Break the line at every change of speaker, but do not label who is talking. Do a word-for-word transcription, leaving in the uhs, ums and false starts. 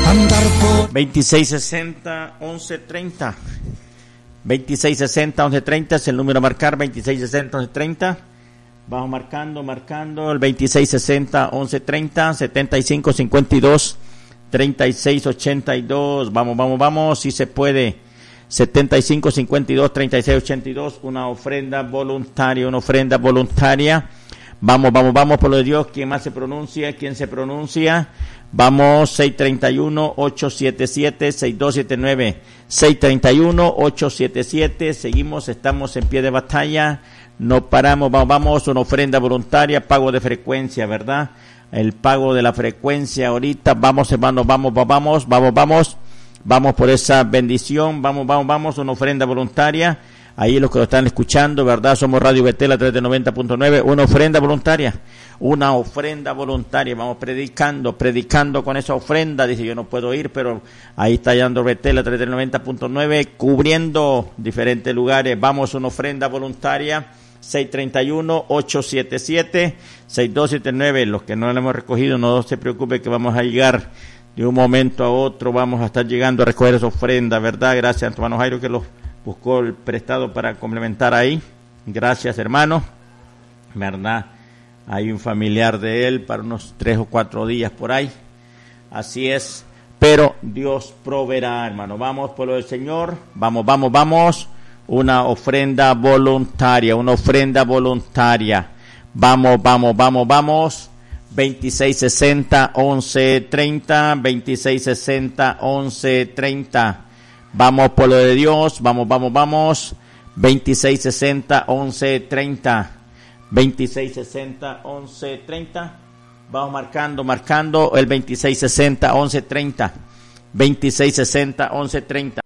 andar por
veintiséis sesenta, once treinta. veintiséis sesenta, once treinta es el número a marcar, veintiséis sesenta, once treinta. Vamos marcando, marcando el veintiséis sesenta, once treinta, setenta y cinco cincuenta y dos, treinta y seis ochenta y dos. Vamos, vamos, vamos, si se puede. setenta y cinco cincuenta y dos, treinta y seis ochenta y dos, una ofrenda voluntaria, una ofrenda voluntaria. Vamos, vamos, vamos por lo de Dios. ¿Quién más se pronuncia? ¿Quién se pronuncia? Vamos, seis treinta y uno, ocho setenta y siete, sesenta y dos setenta y nueve. seis treinta y uno, ocho setenta y siete. Seguimos, estamos en pie de batalla. No paramos, vamos, vamos, una ofrenda voluntaria, pago de frecuencia, ¿verdad? El pago de la frecuencia ahorita. Vamos, hermanos, vamos, vamos, vamos, vamos. Vamos por esa bendición. Vamos, vamos, vamos, una ofrenda voluntaria. Ahí los que lo están escuchando, ¿verdad? Somos Radio Betel a través de noventa punto nueve. Una ofrenda voluntaria. Una ofrenda voluntaria. Vamos predicando, predicando con esa ofrenda. Dice, yo no puedo ir, pero ahí está yendo Betel a través de noventa punto nueve, cubriendo diferentes lugares. Vamos, una ofrenda voluntaria. seis treinta y uno, ocho setenta y siete, sesenta y dos setenta y nueve. Los que no lo hemos recogido, no se preocupe que vamos a llegar de un momento a otro. Vamos a estar llegando a recoger esa ofrenda, ¿verdad? Gracias, hermano Jairo, que los buscó el prestado para complementar ahí. Gracias, hermano. ¿Verdad? Hay un familiar de él para unos tres o cuatro días por ahí. Así es. Pero Dios proveerá, hermano. Vamos por lo del Señor. Vamos, vamos, vamos. Una ofrenda voluntaria, una ofrenda voluntaria. Vamos, vamos, vamos, vamos. veintiséis sesenta, once treinta, veintiséis sesenta, once treinta. Vamos por lo de Dios, vamos, vamos, vamos. veintiséis sesenta, once treinta. veintiséis sesenta, once treinta. Vamos marcando, marcando el veintiséis sesenta, once treinta. veintiséis sesenta, once treinta.